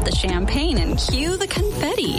the champagne and cue the confetti.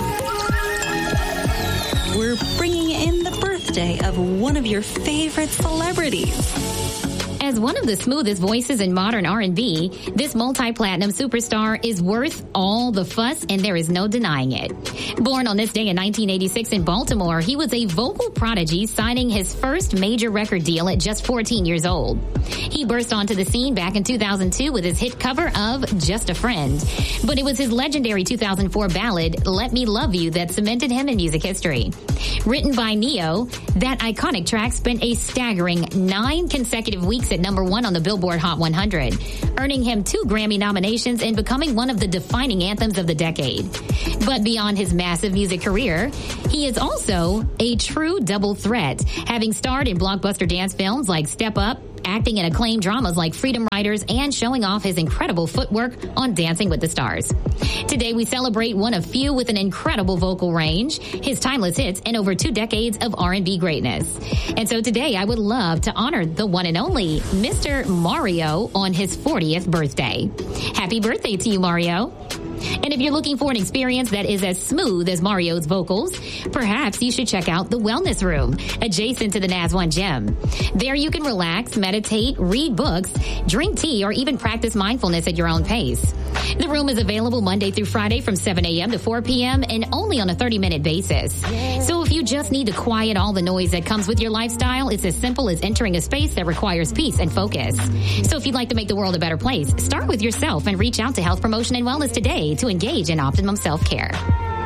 We're bringing in the birthday of one of your favorite celebrities. As one of the smoothest voices in modern R&B, this multi-platinum superstar is worth all the fuss, and there is no denying it. Born on this day in 1986 in Baltimore, he was a vocal prodigy, signing his first major record deal at just 14 years old. He burst onto the scene back in 2002 with his hit cover of Just a Friend. But it was his legendary 2004 ballad, Let Me Love You, that cemented him in music history. Written by Neo, that iconic track spent a staggering 9 consecutive weeks at number 1 on the Billboard Hot 100, earning him 2 Grammy nominations and becoming one of the defining anthems of the decade. But beyond his massive music career, he is also a true double threat, having starred in blockbuster dance films like Step Up, acting in acclaimed dramas like Freedom Writers, and showing off his incredible footwork on Dancing with the Stars. Today, we celebrate one of few with an incredible vocal range, his timeless hits, and over 2 decades of R&B greatness. And so today, I would love to honor the one and only Mr. Mario on his 40th birthday. Happy birthday to you, Mario. And if you're looking for an experience that is as smooth as Mario's vocals, perhaps you should check out the Wellness Room, adjacent to the NAS1 Gym. There you can relax, meditate, read books, drink tea, or even practice mindfulness at your own pace. The room is available Monday through Friday from 7 a.m. to 4 p.m. and only on a 30-minute basis. So if you just need to quiet all the noise that comes with your lifestyle, it's as simple as entering a space that requires peace and focus. So if you'd like to make the world a better place, start with yourself and reach out to Health Promotion and Wellness today to engage in optimum self-care.